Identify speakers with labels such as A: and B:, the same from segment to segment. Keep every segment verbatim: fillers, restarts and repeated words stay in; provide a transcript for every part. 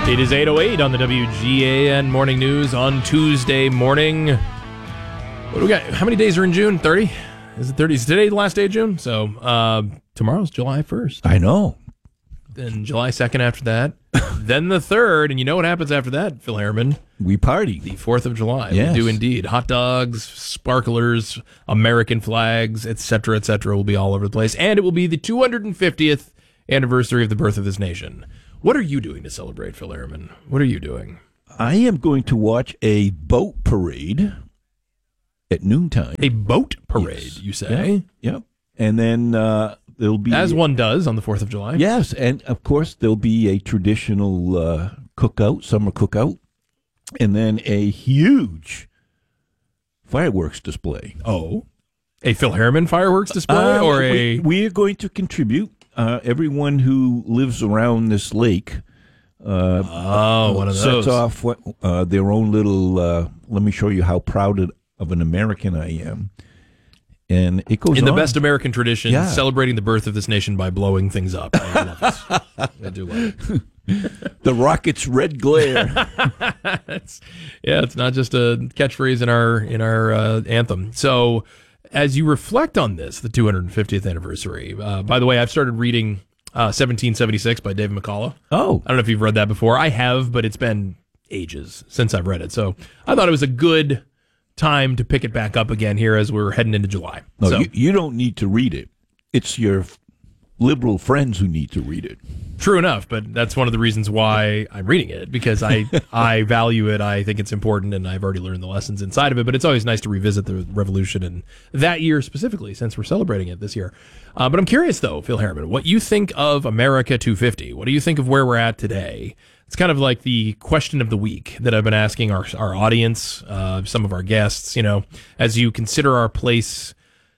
A: It is eight oh eight on the W G A N Morning News on Tuesday morning. What do we got? How many days are in June? thirty? Is it thirty? Is today the last day of June? So uh, tomorrow's July first.
B: I know.
A: Then July second after that. Then the third. And you know what happens after that, Phil Harriman?
B: We party.
A: The fourth of July.
B: Yes.
A: We do indeed. Hot dogs, sparklers, American flags, et cetera, et cetera will be all over the place. And it will be the two hundred fiftieth anniversary of the birth of this nation. What are you doing to celebrate, Phil Harriman? What are you doing?
B: I am going to watch a boat parade at noontime.
A: A boat parade,
B: Yes.
A: you say?
B: Yep. Yep. And then uh, there'll be...
A: As one does on the fourth of July.
B: Yes, and of course there'll be a traditional uh, cookout, summer cookout, and then a huge fireworks display.
A: Oh. A Phil Harriman fireworks display?
B: Uh,
A: or
B: we,
A: a...
B: we are going to contribute. Uh, everyone who lives around this lake uh,
A: Oh, one of those.
B: sets off what, uh, their own little, uh, let me show you how proud of, of an American I am. And it goes
A: In the
B: on.
A: best American tradition,
B: Yeah.
A: celebrating the birth of this nation by blowing things up. I love it. I do love it.
B: The rocket's red glare.
A: it's, yeah, it's not just a catchphrase in our in our uh, anthem. So, as you reflect on this, the two hundred fiftieth anniversary. Uh, by the way, I've started reading uh, seventeen seventy-six by David McCullough.
B: Oh.
A: I don't know if you've read that before. I have, but it's been ages since I've read it. So I thought it was a good time to pick it back up again here as we're heading into July.
B: No,
A: so,
B: you, you don't need to read it. It's your liberal friends who need to read it.
A: True enough, but that's one of the reasons why I'm reading it, because I I value it. I think it's important, and I've already learned the lessons inside of it. But it's always nice to revisit the revolution and that year specifically, since we're celebrating it this year. Uh, but I'm curious, though, Phil Harriman, what you think of America two fifty? What do you think of where we're at today? It's kind of like the question of the week that I've been asking our our audience, uh, some of our guests. You know, as you consider our place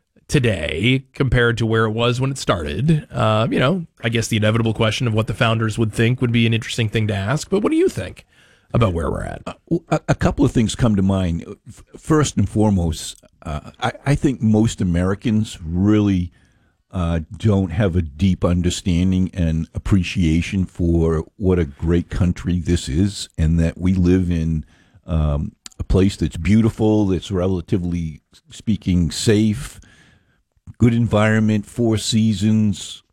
A: today compared to where it was when it started, uh, you know, I guess the inevitable question of what the founders would think would be an interesting thing to ask. But what do you think about where we're at?
B: A, a couple of things come to mind. F- First and foremost, uh, I, I think most Americans really uh, don't have a deep understanding and appreciation for what a great country this is, and that we live in um, a place that's beautiful, that's relatively speaking safe, good environment, four seasons,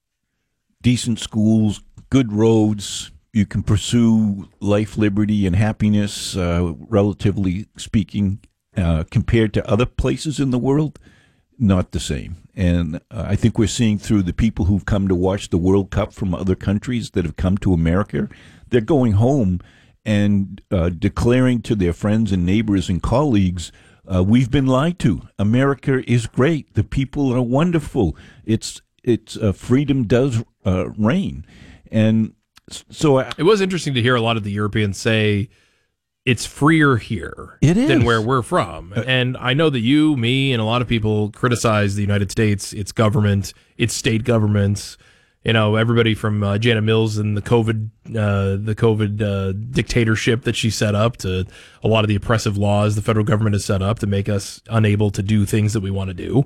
B: decent schools, good roads. You can pursue life, liberty, and happiness, uh, relatively speaking, uh, compared to other places in the world, not the same. And uh, I think we're seeing through the people who've come to watch the World Cup from other countries that have come to America, they're going home and uh, declaring to their friends and neighbors and colleagues, Uh, we've been lied to. America is great. The people are wonderful. It's it's uh, freedom does uh, reign, and so I,
A: It was interesting to hear a lot of the Europeans say it's freer here
B: It
A: than
B: is.
A: where we're from. And I know that you, me, and a lot of people criticize the United States, its government, its state governments. You know, everybody from uh, Janet Mills and the COVID, uh, the COVID uh, dictatorship that she set up, to a lot of the oppressive laws the federal government has set up to make us unable to do things that we want to do.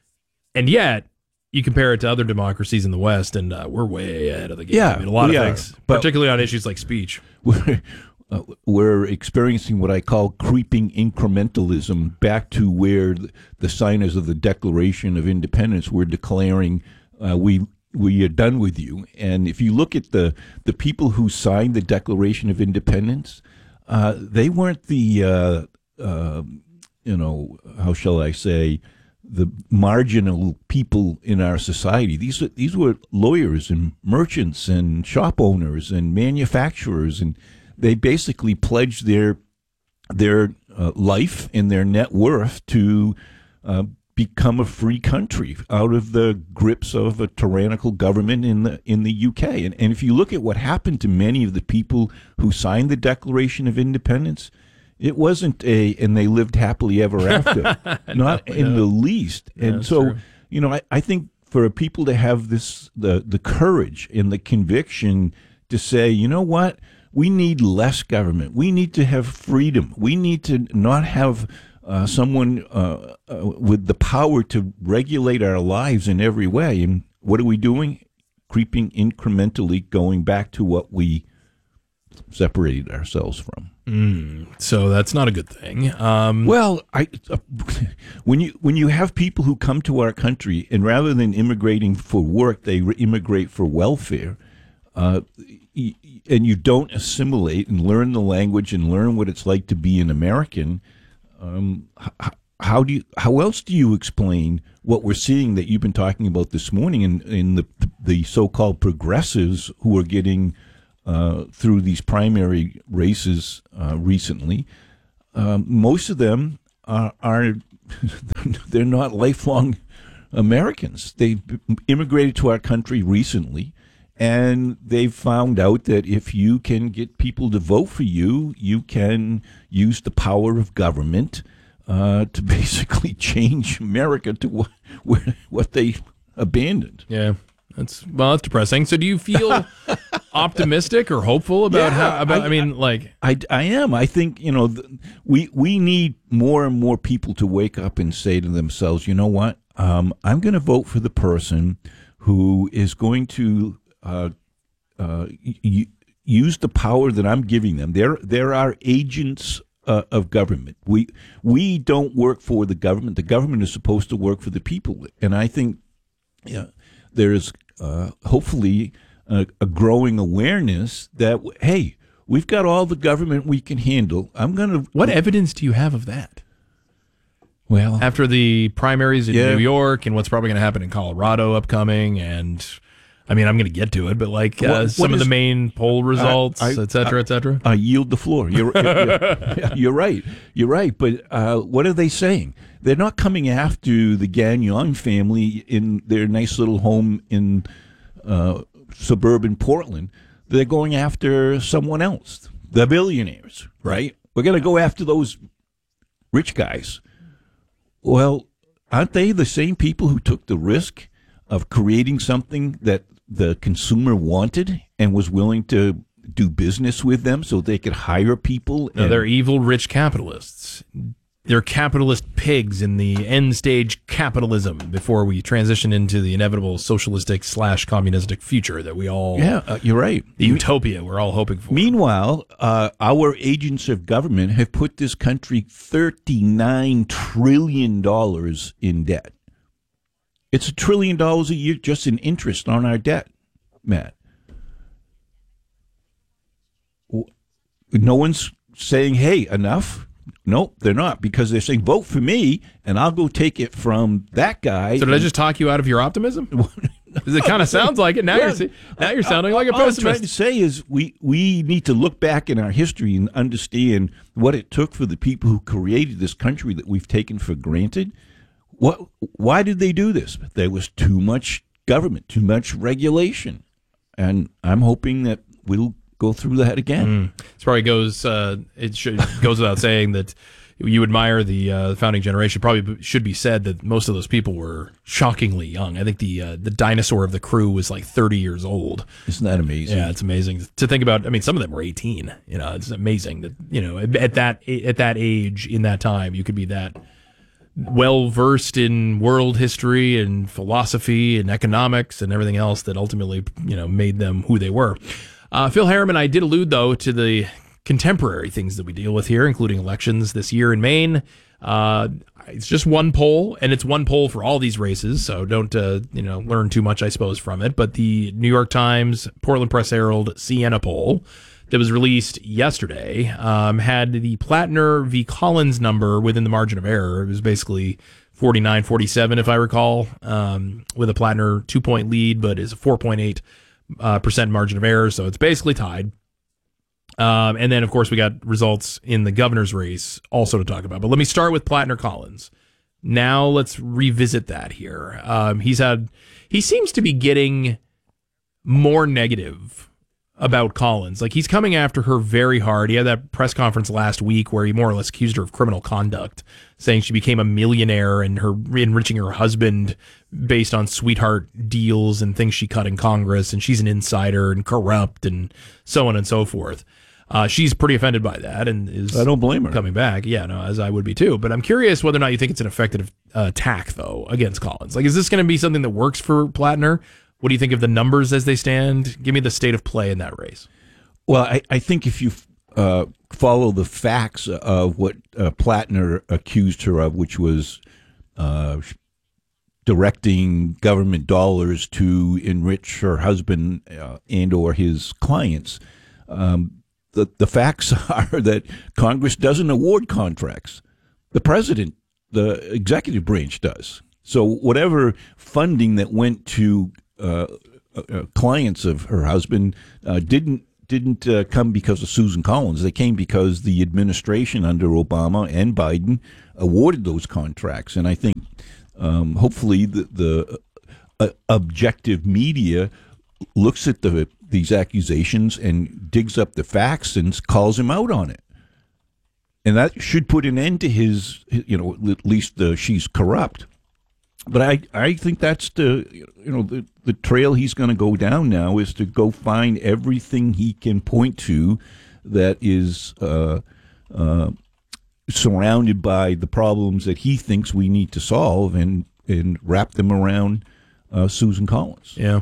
A: And yet, you compare it to other democracies in the West, and uh, we're way ahead of the game.
B: Yeah,
A: I mean, a lot
B: we
A: of
B: are,
A: things,
B: but-
A: particularly on issues like speech.
B: we're uh, we're experiencing what I call creeping incrementalism back to where the signers of the Declaration of Independence were declaring uh, we. we are done with you. And if you look at the, the people who signed the Declaration of Independence, uh, they weren't the, uh, uh, you know, how shall I say, the marginal people in our society. These are, these were lawyers and merchants and shop owners and manufacturers, and they basically pledged their their uh, life and their net worth to uh, become a free country out of the grips of a tyrannical government in the in the U K. And, and if you look at what happened to many of the people who signed the Declaration of Independence, it wasn't a, and they lived happily ever after, not
A: no,
B: in
A: no.
B: the least.
A: Yeah,
B: and
A: that's
B: so,
A: true.
B: you know, I, I think for people to have this, the, the courage and the conviction to say, you know what, we need less government. We need to have freedom. We need to not have Uh, someone uh, uh, with the power to regulate our lives in every way. And what are we doing? Creeping incrementally, going back to what we separated ourselves from.
A: Mm, so that's not a good thing. Um,
B: well, I uh, when you when you have people who come to our country and rather than immigrating for work, they re- immigrate for welfare, uh, y- and you don't assimilate and learn the language and learn what it's like to be an American. Um, h- how do you? How else do you explain what we're seeing that you've been talking about this morning in in the the so-called progressives who are getting Uh, through these primary races uh, recently, um, most of them are, are they're not lifelong Americans. They immigrated to our country recently, and they've found out that if you can get people to vote for you, you can use the power of government uh, to basically change America to what, where, what they abandoned.
A: Yeah. That's well, that's depressing. So, do you feel optimistic or hopeful about
B: yeah,
A: how? About I, I mean,
B: I,
A: like
B: I, I am. I think you know th- we we need more and more people to wake up and say to themselves, you know what? Um, I'm going to vote for the person who is going to uh, uh, y- use the power that I'm giving them. They're they're our agents uh, of government. We we don't work for the government. The government is supposed to work for the people, and I think yeah, there's. Uh, hopefully a, a growing awareness that, hey, we've got all the government we can handle. I'm going to...
A: What evidence do you have of that?
B: Well...
A: After the primaries in
B: yeah.
A: New York and what's probably going to happen in Colorado upcoming, and, I mean, I'm going to get to it, but like uh,
B: what,
A: some
B: what
A: of
B: is,
A: the main poll results,
B: I, I,
A: et cetera, et cetera?
B: I yield the floor. You're, you're, you're right. You're right. But uh, what are they saying? They're not coming after the Gagnon family in their nice little home in uh, suburban Portland. They're going after someone else, the billionaires, right? We're going to go after those rich guys. Well, aren't they the same people who took the risk of creating something that the consumer wanted and was willing to do business with them so they could hire people?
A: No,
B: and,
A: they're evil rich capitalists. They're capitalist pigs in the end stage capitalism before we transition into the inevitable socialistic slash communistic future that we all,
B: yeah, uh, you're right.
A: the utopia we're all hoping for.
B: Meanwhile, uh, our agents of government have put this country thirty-nine trillion dollars in debt. It's a trillion dollars a year just in interest on our debt, Matt. No one's saying, hey, enough. Nope, they're not, because they're saying, vote for me, and I'll go take it from that guy.
A: So did I just talk you out of your optimism? Because it kind of sounds like it. Now
B: Yeah.
A: you're now you're sounding like a
B: All I'm trying to
A: pessimist.
B: say is we, we need to look back in our history and understand what it took for the people who created this country that we've taken for granted. What? Why did they do this? There was too much government, too much regulation, and I'm hoping that we'll go through that again.
A: Mm. This probably goes. Uh, it should, goes without saying that you admire the uh, founding generation. Probably should be said that most of those people were shockingly young. I think the uh, the dinosaur of the crew was like thirty years old.
B: Isn't that amazing?
A: Yeah, it's amazing to think about. I mean, some of them were eighteen. You know, it's amazing that you know at that at that age in that time you could be that well versed in world history and philosophy and economics and everything else that ultimately you know made them who they were. Uh, Phil Harriman, I did allude, though, to the contemporary things that we deal with here, including elections this year in Maine. Uh, it's just one poll, and it's one poll for all these races, so don't uh, you know learn too much, I suppose, from it. But the New York Times, Portland Press Herald, Siena poll that was released yesterday um, had the Plattner v. Collins number within the margin of error. It was basically forty-nine forty-seven, if I recall, um, with a Plattner two-point lead, but is a four point eight Uh, percent margin of error, so it's basically tied. Um, and then, of course, we got results in the governor's race also to talk about. But let me start with Plattner Collins. Now let's revisit that here. Um, he's had, he seems to be getting more negative about Collins. Like, he's coming after her very hard. He had that press conference last week where he more or less accused her of criminal conduct, saying she became a millionaire and her enriching her husband based on sweetheart deals and things she cut in Congress, and she's an insider and corrupt and so on and so forth. Uh, she's pretty offended by that and is
B: I don't blame her.
A: coming back. Yeah, no, as I would be too. But I'm curious whether or not you think it's an effective uh, attack, though, against Collins. Like, is this going to be something that works for Plattner? What do you think of the numbers as they stand? Give me the state of play in that race.
B: Well, I, I think if you uh, follow the facts of what uh, Plattner accused her of, which was uh, directing government dollars to enrich her husband uh, and or his clients, um, the, the facts are that Congress doesn't award contracts. The president, the executive branch does. So whatever funding that went to uh, uh, clients of her husband uh, didn't didn't uh, come because of Susan Collins. They came because the administration under Obama and Biden awarded those contracts. And I think um, hopefully the, the uh, objective media looks at the these accusations and digs up the facts and calls him out on it. And that should put an end to his, you know, at least the she's corrupt. But I, I think that's the, you know, the, the trail he's going to go down now is to go find everything he can point to that is uh, uh, surrounded by the problems that he thinks we need to solve and, and wrap them around uh, Susan Collins.
A: Yeah.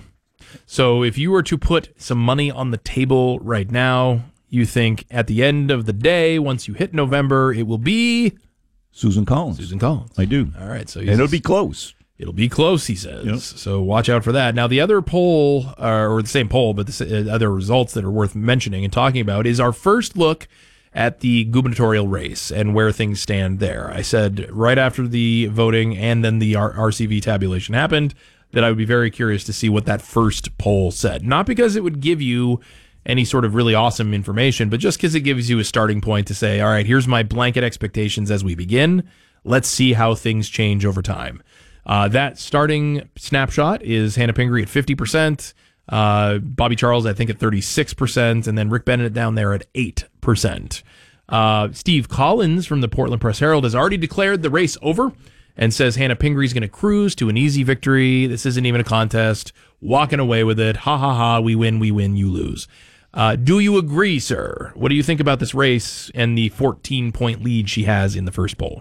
A: So if you were to put some money on the table right now, you think at the end of the day, once you hit November, it will be
B: Susan Collins.
A: Susan Collins.
B: I do.
A: All right. So
B: and it'll be close.
A: It'll be close, he says.
B: Yep.
A: So watch out for that. Now, the other poll, uh, or the same poll, but the uh, other results that are worth mentioning and talking about is our first look at the gubernatorial race and where things stand there. I said right after the voting and then the R- RCV tabulation happened that I would be very curious to see what that first poll said. Not because it would give you any sort of really awesome information, but just because it gives you a starting point to say, all right, here's my blanket expectations as we begin. Let's see how things change over time. Uh, that starting snapshot is Hannah Pingree at fifty percent, uh, Bobby Charles, I think, at thirty-six percent, and then Rick Bennett down there at eight percent. Uh, Steve Collins from the Portland Press-Herald has already declared the race over and says Hannah Pingree is going to cruise to an easy victory. This isn't even a contest. Walking away with it. Ha, ha, ha. We win, we win, you lose. Uh, do you agree, sir? What do you think about this race and the fourteen-point lead she has in the first poll?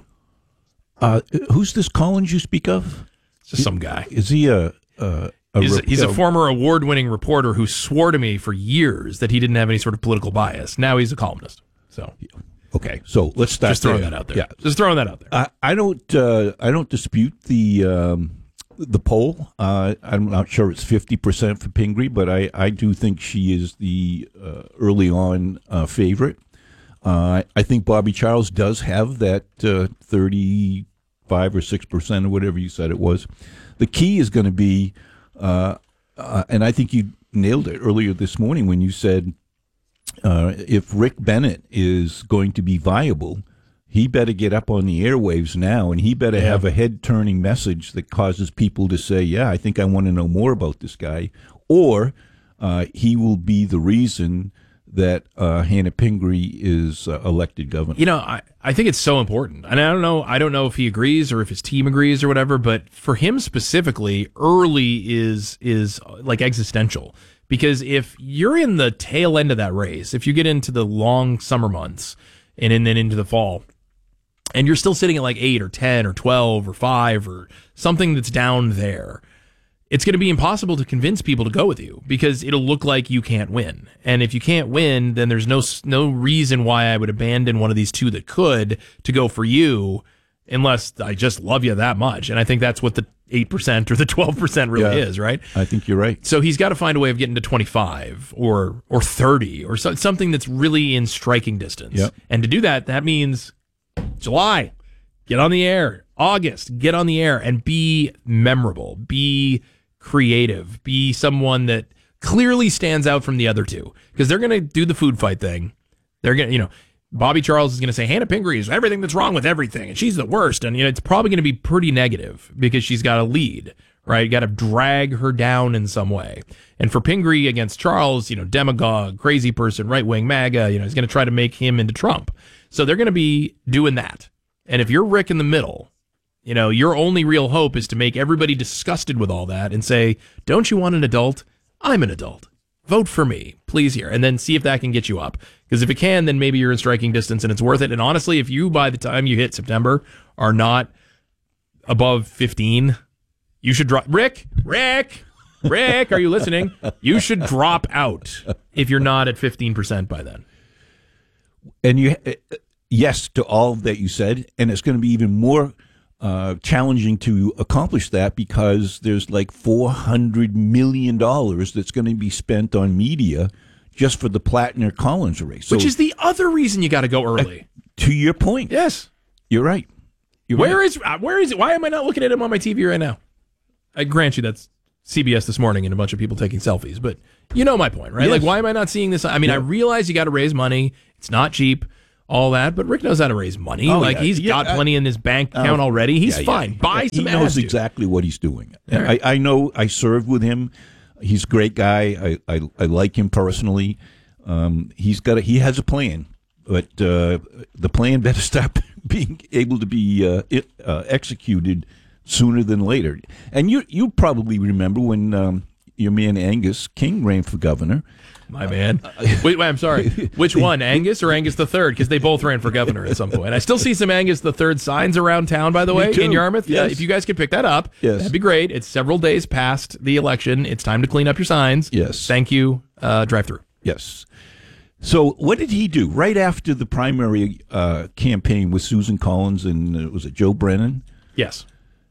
B: Uh, who's this Collins you speak of?
A: It's just some guy.
B: Is he a... a A
A: he's,
B: rep-
A: he's a former award-winning reporter who swore to me for years that he didn't have any sort of political bias. Now he's a columnist. So,
B: okay, so let's start
A: just throwing
B: there.
A: that out there.
B: Yeah,
A: just throwing that out there.
B: I, I don't. Uh, I don't dispute the um, the poll. Uh, I'm not sure it's fifty percent for Pingree, but I, I do think she is the uh, early on uh, favorite. Uh, I think Bobby Charles does have that uh, thirty-five or six percent or whatever you said it was. The key is going to be. Uh, uh, and I think you nailed it earlier this morning when you said uh, if Rick Bennett is going to be viable, he better get up on the airwaves now, and he better yeah. have a head-turning message that causes people to say, yeah, I think I want to know more about this guy, or uh, he will be the reason that uh, Hannah Pingree is uh, elected governor.
A: You know, I, I think it's so important. And I don't know I don't know if he agrees or if his team agrees or whatever, but for him specifically, early is is like existential. Because if you're in the tail end of that race, if you get into the long summer months and then into the fall, and you're still sitting at like eight or ten or twelve or five or something that's down there, it's going to be impossible to convince people to go with you because it'll look like you can't win. And if you can't win, then there's no no reason why I would abandon one of these two that could to go for you unless I just love you that much. And I think that's what the eight percent or the twelve percent really
B: yeah,
A: is, right?
B: I think you're right.
A: So he's got to find a way of getting to twenty-five or or thirty or so, something that's really in striking distance.
B: Yep.
A: And to do that, that means July, get on the air. August, get on the air and be memorable. Be creative, be someone that clearly stands out from the other two because they're going to do the food fight thing. They're going to, you know, Bobby Charles is going to say Hannah Pingree is everything that's wrong with everything and she's the worst. And, you know, it's probably going to be pretty negative because she's got a lead, right? You got to drag her down in some way. And for Pingree against Charles, you know, demagogue, crazy person, right wing MAGA, you know, he's going to try to make him into Trump. So they're going to be doing that. And if you're Rick in the middle, you know, your only real hope is to make everybody disgusted with all that and say, don't you want an adult? I'm an adult. Vote for me, please here. And then see if that can get you up. Because if it can, then maybe you're in striking distance and it's worth it. And honestly, if you, by the time you hit September, are not above fifteen, you should drop. Rick, Rick, Rick, are you listening? You should drop out if you're not at fifteen percent by then.
B: And you, yes, to all that you said, and it's going to be even more uh, challenging to accomplish that because there's like four hundred million dollars that's going to be spent on media just for the Plattner Collins race. So,
A: Which is the other reason you got to go early.
B: Uh, to your point.
A: Yes.
B: You're right. You're
A: Where
B: right.
A: is uh, where is it? Why am I not looking at him on my T V right now? I grant you that's C B S This Morning and a bunch of people taking selfies, but you know my point, right?
B: Yes.
A: Like, why am I not seeing this? I mean,
B: Yeah.
A: I realize you got to raise money. It's not cheap, all that, but Rick knows how to raise money.
B: Oh,
A: like,
B: yeah.
A: he's
B: Yeah,
A: got
B: uh,
A: plenty in his bank account
B: uh,
A: already. He's
B: Yeah, yeah.
A: fine. Buy
B: Yeah,
A: some
B: He knows
A: ads, dude.
B: exactly what he's doing.
A: All right.
B: I, I know. I served with him. He's a great guy. I, I, I like him personally. Um, he's got a, he has a plan, but uh, the plan better start being able to be uh, it, uh, executed sooner than later. And you you probably remember when um, your man Angus King ran for governor.
A: My man. Wait, wait, I'm sorry. Which one, Angus or Angus the Third? Because they both ran for governor at some point. I still see some Angus the Third signs around town, by the
B: Me
A: way,
B: too.
A: in Yarmouth.
B: Yes.
A: Uh, if you guys could pick that up,
B: Yes.
A: that'd be great. It's several days past the election. It's time to clean up your signs.
B: Yes.
A: Thank you. Uh, drive through.
B: Yes. So what did he do right after the primary uh, campaign with Susan Collins and uh, was it Joe Brennan?
A: Yes.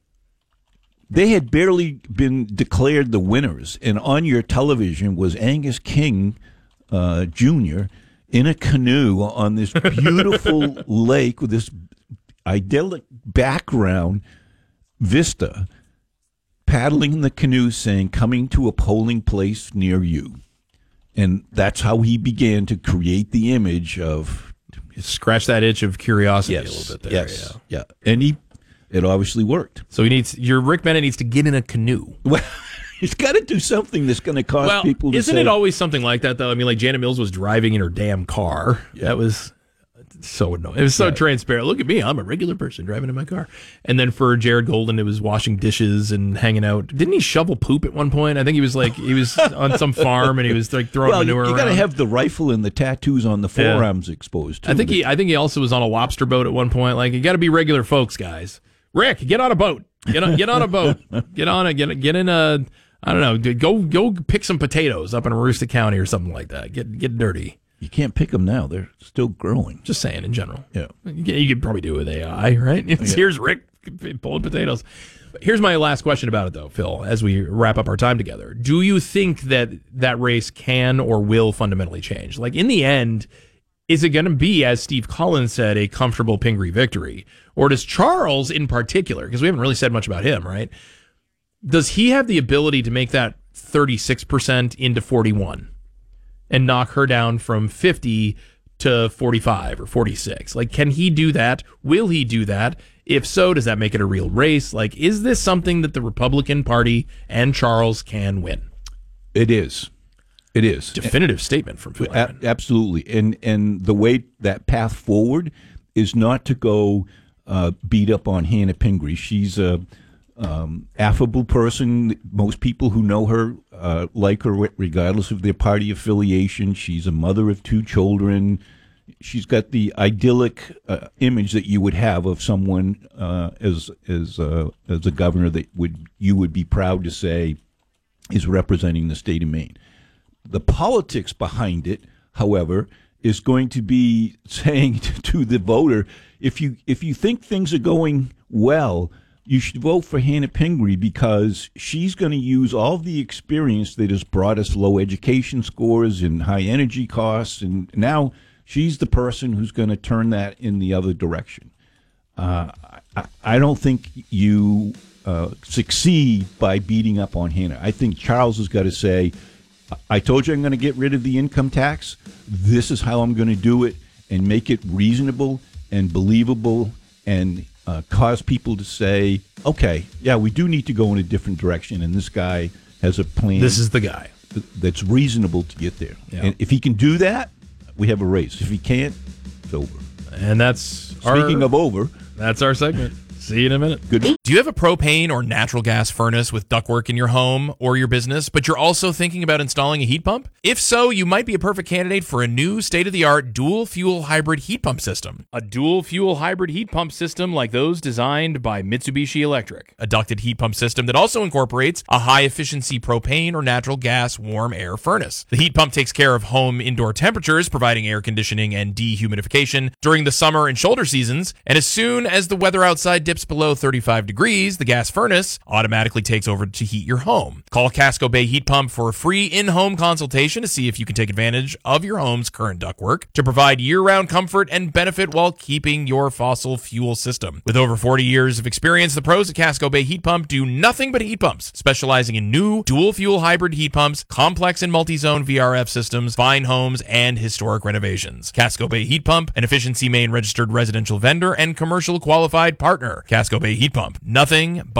B: They had barely been declared the winners, and on your television was Angus King uh, Junior in a canoe on this beautiful lake with this idyllic background vista, paddling in the canoe saying, "Coming to a polling place near you." And that's how he began to create the image of
A: Scratch that itch of curiosity
B: yes,
A: a little bit there.
B: yes,
A: Yeah.
B: yeah, and he it obviously worked.
A: So he needs your Rick Bennett needs to get in a canoe.
B: Well, he's got to do something that's going to cause
A: Well,
B: people to
A: isn't
B: say,
A: it always something like that though? I mean, like Janet Mills was driving in her damn car.
B: Yeah.
A: That was so annoying. It was so
B: Yeah.
A: transparent. Look at me, I'm a regular person driving in my car. And then for Jared Golden, it was washing dishes and hanging out. Didn't he shovel poop at one point? I think he was like he was on some farm and he was like throwing
B: well, you,
A: manure
B: you got to
A: around.
B: have the rifle and the tattoos on the
A: Yeah.
B: forearms exposed. Too,
A: I think
B: but-
A: he I think he also was on a lobster boat at one point. Like you got to be regular folks, guys. Rick, get on a boat. Get on get on a boat. Get on a get get in a I don't know. dude, Go go pick some potatoes up in Aroostook County or something like that. Get get dirty.
B: you can't pick them now; they're still growing.
A: Just saying in general.
B: Yeah.
A: You could, you could probably do it with A I, right? It's, Here's Rick pulling potatoes. Here's my last question about it, though, Phil, as we wrap up our time together. Do you think that that race can or will fundamentally change? Like, in the end, is it going to be, as Steve Collins said, a comfortable Pingree victory? Or does Charles, in particular, because we haven't really said much about him, right? Does he have the ability to make that thirty-six percent into forty-one and knock her down from fifty to forty-five or forty-six? Like, can he do that? Will he do that? If so, does that make it a real race? Like, is this something that the Republican Party and Charles can win?
B: It is. It is.
A: Definitive statement from Phil.
B: A- absolutely. And and the way that path forward is not to go uh, beat up on Hannah Pingree. She's a um, affable person. Most people who know her uh, like her regardless of their party affiliation. She's a mother of two children. She's got the idyllic uh, image that you would have of someone uh, as as uh, as a governor that would you would be proud to say is representing the state of Maine. The politics behind it, however, is going to be saying to the voter, if you if you think things are going well, you should vote for Hannah Pingree because she's going to use all the experience that has brought us low education scores and high energy costs, and now she's the person who's going to turn that in the other direction. Uh, I, I don't think you uh, succeed by beating up on Hannah. I think Charles has got to say, I told you I'm going to get rid of the income tax. This is how I'm going to do it and make it reasonable and believable and uh, cause people to say, okay, yeah, we do need to go in a different direction. And this guy has a plan.
A: This is the guy.
B: th- that's reasonable to get there.
A: Yeah.
B: And if he can do that, we have a race. If he can't, it's over.
A: And that's
B: Speaking
A: our,
B: of over,
A: that's our segment. See you in a minute.
B: Good.
C: Do you have a propane or natural gas furnace with ductwork in your home or your business, but you're also thinking about installing a heat pump? If so, you might be a perfect candidate for a new state-of-the-art dual-fuel hybrid heat pump system.
A: A dual-fuel hybrid heat pump system like those designed by Mitsubishi Electric.
C: A ducted heat pump system that also incorporates a high-efficiency propane or natural gas warm air furnace. The heat pump takes care of home indoor temperatures, providing air conditioning and dehumidification during the summer and shoulder seasons, and as soon as the weather outside dips below thirty-five degrees, the gas furnace automatically takes over to heat your home. Call Casco Bay Heat Pump for a free in-home consultation to see if you can take advantage of your home's current ductwork to provide year-round comfort and benefit while keeping your fossil fuel system. With over forty years of experience, the pros at Casco Bay Heat Pump do nothing but heat pumps, specializing in new dual-fuel hybrid heat pumps, complex and multi-zone V R F systems, fine homes, and historic renovations. Casco Bay Heat Pump, an Efficiency Maine registered residential vendor and commercial qualified partner. Casco Bay Heat Pump, nothing but